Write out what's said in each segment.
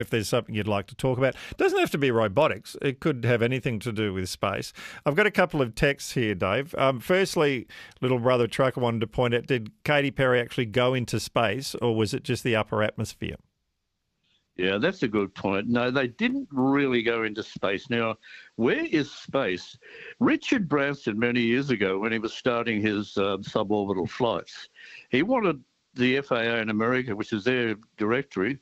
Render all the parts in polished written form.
if there's something you'd like to talk about. It doesn't have to be robotics. It could have anything to do with space. I've got a couple of texts here, Dave. Firstly, little brother Trucker wanted to point out, did Katy Perry actually go into space, or was it just the upper atmosphere? Yeah, that's a good point. No, they didn't really go into space. Now, where is space? Richard Branson, many years ago, when he was starting his suborbital flights, he wanted the FAA in America, which is their directive,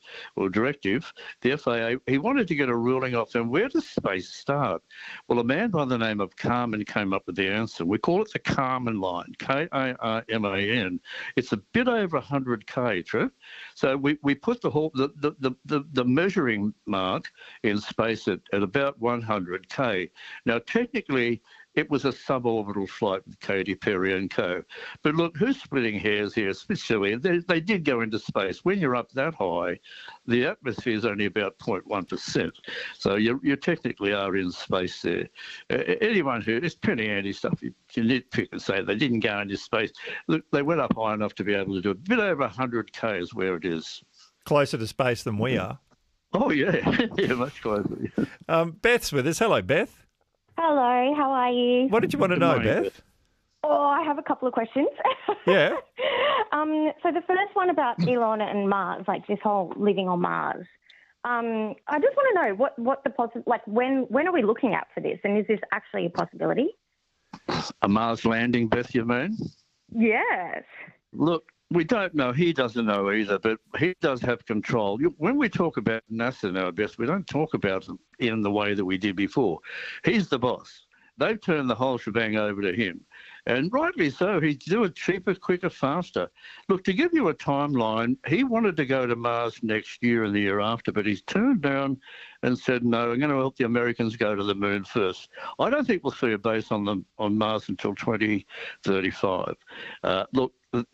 the FAA, he wanted to get a ruling off them. Where does space start? Well, a man by the name of Kármán came up with the answer. We call it the Kármán line, K-A-R-M-A-N. It's a bit over 100 K, Trev. So we put the measuring mark in space at about 100 K. Now, technically, it was a suborbital flight with Katy Perry and co. But look, who's splitting hairs here? It's a bit silly. They did go into space. When you're up that high, the atmosphere is only about 0.1%. So you technically are in space there. Anyone who, it's penny ante stuff, you nitpick and say they didn't go into space. Look, they went up high enough to be able to do it. A bit over 100 K is where it is. Closer to space than we are. Oh, yeah. Yeah, much closer. Beth's with us. Hello, Beth. Hello, how are you? What did you want to know, Beth? Oh, I have a couple of questions. Yeah. So the first one about Elon and Mars, like this whole living on Mars. I just want to know what the when are we looking at for this, and is this actually a possibility? A Mars landing, Beth, you mean? Yes. Look, we don't know. He doesn't know either, but he does have control. When we talk about NASA now, Beth, we don't talk about it in the way that we did before. He's the boss. They've turned the whole shebang over to him. And rightly so. He'd do it cheaper, quicker, faster. Look, to give you a timeline, he wanted to go to Mars next year and the year after, but he's turned down and said, no, I'm going to help the Americans go to the moon first. I don't think we'll see a base on Mars until 2035. Look,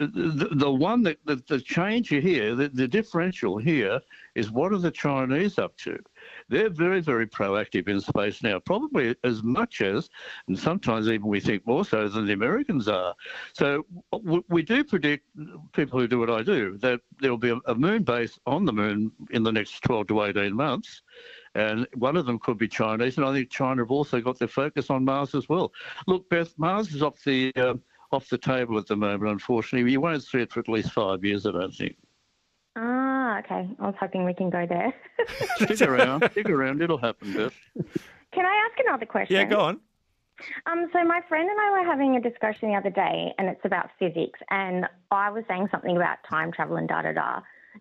the change here, the differential here is, what are the Chinese up to? They're very, very proactive in space now, probably as much as, and sometimes even we think more so than the Americans are. So we do predict, people who do what I do, that there'll be a moon base on the moon in the next 12 to 18 months. And one of them could be Chinese, and I think China have also got their focus on Mars as well. Look, Beth, Mars is off the table at the moment, unfortunately. You won't see it for at least 5 years, I don't think. Ah, okay. I was hoping we can go there. Stick around. It'll happen, Beth. Can I ask another question? Yeah, go on. So my friend and I were having a discussion the other day, and it's about physics, and I was saying something about time travel and da-da-da.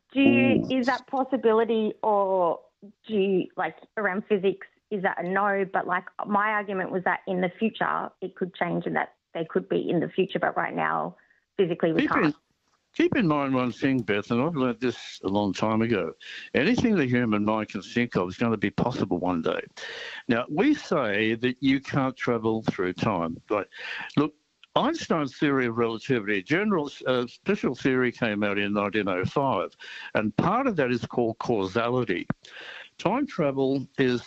Is that possibility, or do you, around physics, is that a no? But, my argument was that in the future it could change and that they could be in the future, but right now, physically, we can't. Keep in mind one thing, Beth, and I've learned this a long time ago. Anything the human mind can think of is going to be possible one day. Now, we say that you can't travel through time. But look, Einstein's theory of relativity, general special theory, came out in 1905, and part of that is called causality. Time travel is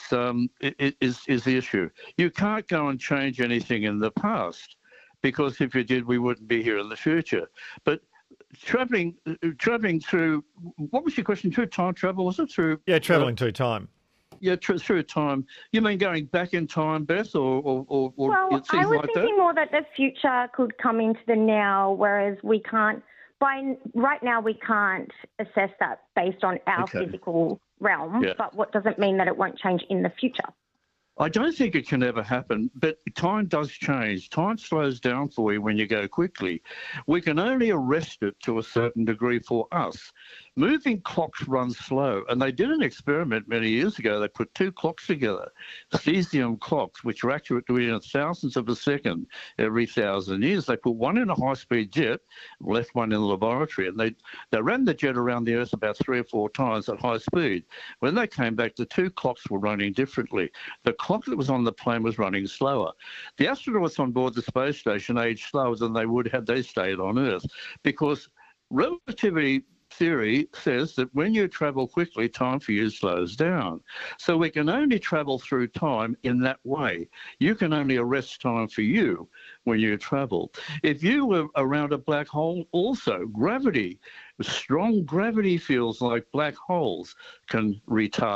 the issue. You can't go and change anything in the past, because if you did, we wouldn't be here in the future. But traveling through, what was your question? Through time travel, was it through? Yeah, traveling through time. Yeah, through time. You mean going back in time, Beth, or well, things I was like thinking that? more that the future could come into the now, whereas we can't. Right now, we can't assess that based on our physical realm. Yeah. But what doesn't mean that it won't change in the future? I don't think it can ever happen, but time does change. Time slows down for you when you go quickly. We can only arrest it to a certain degree for us. Moving clocks run slow, and they did an experiment many years ago. They put two clocks together, cesium clocks, which are accurate to within thousandths of a second every 1,000 years. They put one in a high-speed jet, left one in the laboratory, and they ran the jet around the Earth about 3 or 4 times at high speed. When they came back, the two clocks were running differently. The clock that was on the plane was running slower. The astronauts on board the space station aged slower than they would had they stayed on Earth, because relativity theory says that when you travel quickly, time for you slows down. So we can only travel through time in that way. You can only arrest time for you when you travel. If you were around a black hole, also gravity strong gravity fields like black holes can retard